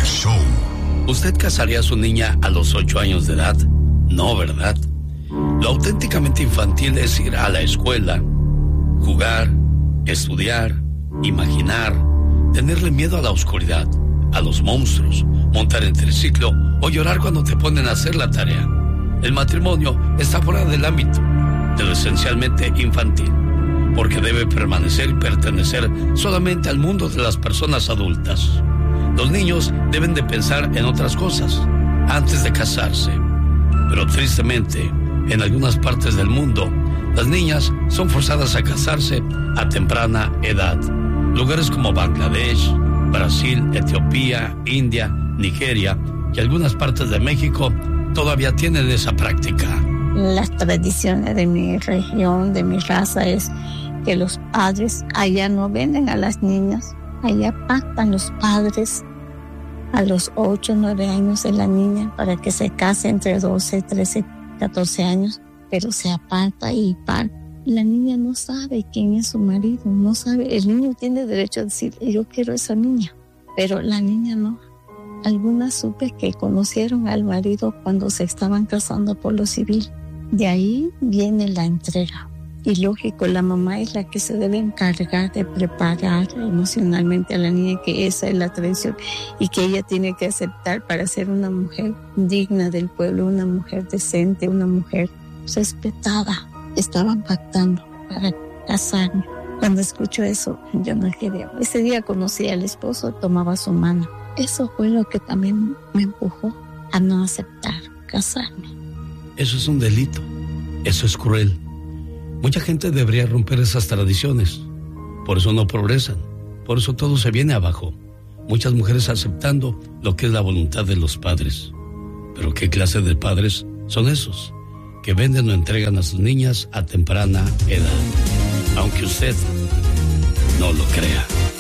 Show. ¿Usted casaría a su niña a los 8 años de edad? No, ¿verdad? Lo auténticamente infantil es ir a la escuela, jugar, estudiar, imaginar, tenerle miedo a la oscuridad, a los monstruos, montar en triciclo o llorar cuando te ponen a hacer la tarea. El matrimonio está fuera del ámbito de lo esencialmente infantil, porque debe permanecer y pertenecer solamente al mundo de las personas adultas. Los niños deben de pensar en otras cosas antes de casarse. Pero tristemente, en algunas partes del mundo, las niñas son forzadas a casarse a temprana edad. Lugares como Bangladesh, Brasil, Etiopía, India, Nigeria y algunas partes de México todavía tienen esa práctica. Las tradiciones de mi región, de mi raza, es que los padres allá no venden a las niñas, allá pactan los padres a los 8 o 9 años de la niña para que se case entre 12, 13, 14 años, pero se aparta y la niña no sabe quién es su marido, no sabe. El niño tiene derecho a decir, yo quiero esa niña, pero la niña no. Algunas supe que conocieron al marido cuando se estaban casando por lo civil. De ahí viene la entrega. Y lógico, la mamá es la que se debe encargar de preparar emocionalmente a la niña, que esa es la tradición y que ella tiene que aceptar para ser una mujer digna del pueblo, una mujer decente, una mujer respetada. Estaban pactando para casarme. Cuando escucho eso, yo no quería. Ese día conocí al esposo, tomaba su mano. Eso fue lo que también me empujó a no aceptar casarme. Eso es un delito. Eso es cruel. Mucha gente debería romper esas tradiciones. Por eso no progresan. Por eso todo se viene abajo. Muchas mujeres aceptando lo que es la voluntad de los padres. Pero ¿qué clase de padres son esos? Que venden o entregan a sus niñas a temprana edad. Aunque usted no lo crea.